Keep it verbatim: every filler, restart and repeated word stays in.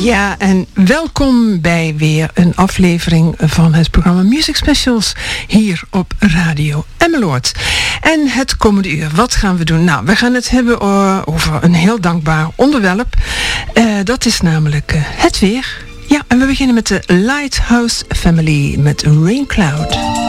Ja, en welkom bij weer een aflevering van het programma Music Specials hier op Radio Emmeloord. En het komende uur, wat gaan we doen? Nou, we gaan het hebben uh, over een heel dankbaar onderwerp. Uh, dat is namelijk uh, het weer. Ja, en we beginnen met de Lighthouse Family met Rain Cloud.